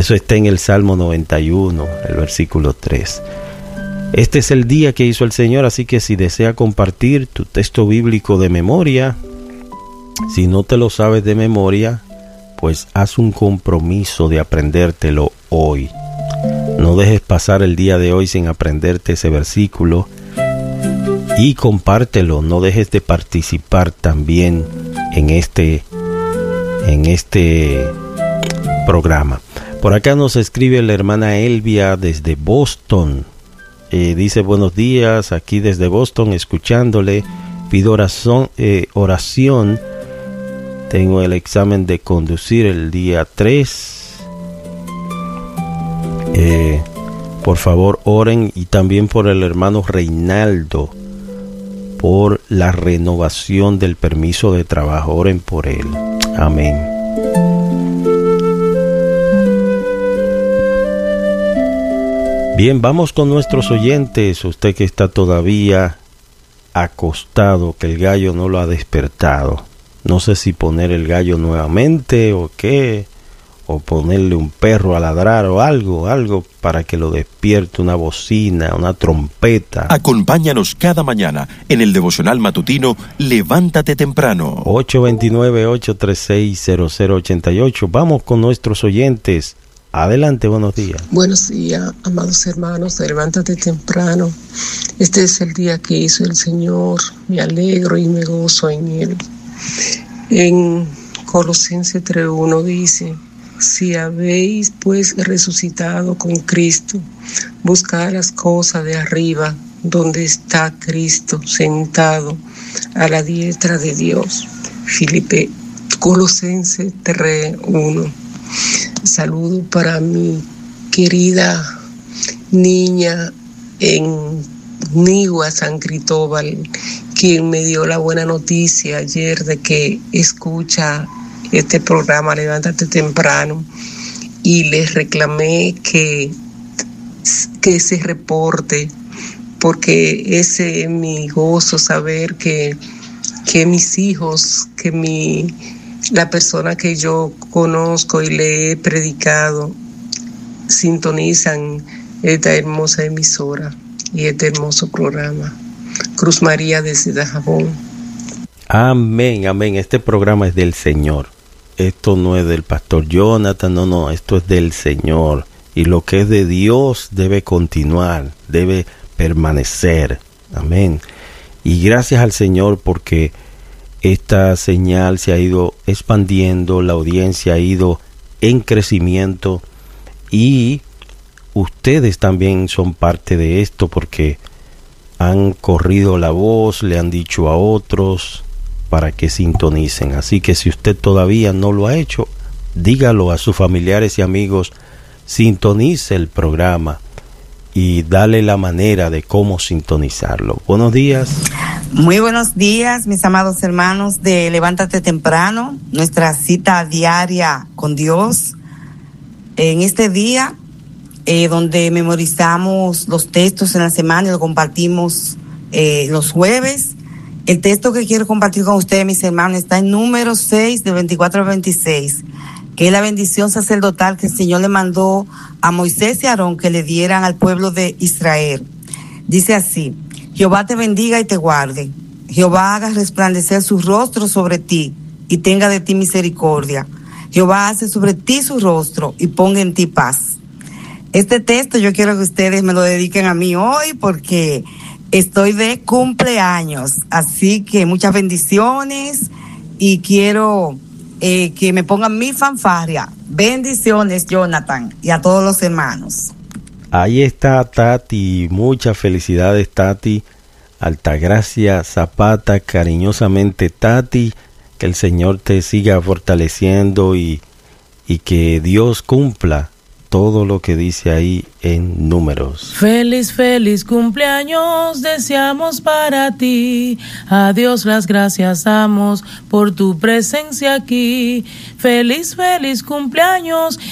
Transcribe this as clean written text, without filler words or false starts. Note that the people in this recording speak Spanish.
Eso está en el Salmo 91, el versículo 3. Este es el día que hizo el Señor, así que si desea compartir tu texto bíblico de memoria, si no te lo sabes de memoria, pues haz un compromiso de aprendértelo hoy. No dejes pasar el día de hoy sin aprenderte ese versículo y compártelo. No dejes de participar también en este programa. Por acá nos escribe la hermana Elvia desde Boston. Dice: buenos días, aquí desde Boston escuchándole. Pido oración. Tengo el examen de conducir el día 3. Por favor oren, y también por el hermano Reinaldo, por la renovación del permiso de trabajo. Oren por él. Amén. Bien, vamos con nuestros oyentes. Usted que está todavía acostado, que el gallo no lo ha despertado. No sé si poner el gallo nuevamente o qué, o ponerle un perro a ladrar o algo para que lo despierte, una bocina, una trompeta. Acompáñanos cada mañana en el devocional matutino Levántate Temprano. 829-836-0088. Vamos con nuestros oyentes. Adelante, buenos días. Buenos días, amados hermanos, Levántate Temprano. Este es el día que hizo el Señor. Me alegro y me gozo en Él. En Colosenses 3:1 dice: si habéis pues resucitado con Cristo, buscad las cosas de arriba, donde está Cristo sentado a la diestra de Dios. Colosenses 3:1. Saludo para mi querida niña en Nigua, San Cristóbal, quien me dio la buena noticia ayer de que escucha este programa Levántate Temprano, y les reclamé que se reporte, porque ese es mi gozo, saber que mis hijos, la persona que yo conozco y le he predicado, sintonizan esta hermosa emisora y este hermoso programa. Cruz María desde Dajabón. Amén, amén. Este programa es del Señor. Esto no es del pastor Jonathan, no, esto es del Señor. Y lo que es de Dios debe continuar, debe permanecer. Amén. Y gracias al Señor porque esta señal se ha ido expandiendo, la audiencia ha ido en crecimiento, y ustedes también son parte de esto porque han corrido la voz, le han dicho a otros para que sintonicen. Así que si usted todavía no lo ha hecho, dígalo a sus familiares y amigos, sintonice el programa y dale la manera de cómo sintonizarlo. Buenos días. Muy buenos días, mis amados hermanos de Levántate Temprano, nuestra cita diaria con Dios. En este día, donde memorizamos los textos en la semana y lo compartimos los jueves. El texto que quiero compartir con ustedes, mis hermanos, está en Números 6, de 24 al 26, que es la bendición sacerdotal que el Señor le mandó a Moisés y a Aarón que le dieran al pueblo de Israel. Dice así: Jehová te bendiga y te guarde. Jehová haga resplandecer su rostro sobre ti y tenga de ti misericordia. Jehová hace sobre ti su rostro y ponga en ti paz. Este texto yo quiero que ustedes me lo dediquen a mí hoy porque estoy de cumpleaños. Así que muchas bendiciones y quiero que me pongan mi fanfarria. Bendiciones, Jonathan, y a todos los hermanos. Ahí está Tati, muchas felicidades, Tati. Altagracia Zapata, cariñosamente Tati, que el Señor te siga fortaleciendo y que Dios cumpla todo lo que dice ahí en Números. Feliz, feliz cumpleaños deseamos para ti. A Dios las gracias damos por tu presencia aquí. Feliz, feliz cumpleaños